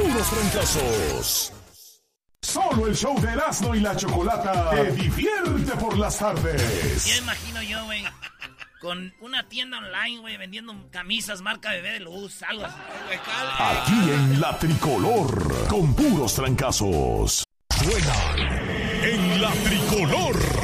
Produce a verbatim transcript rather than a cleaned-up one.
puros trancazos. Solo el show de Erasmo y la Chocolata te divierte por las tardes. Ya imagino yo, güey, con una tienda online, güey, vendiendo camisas marca Bebé de Luz, algo así. Aquí en La Tricolor, con puros trancazos. Suena en La Tricolor.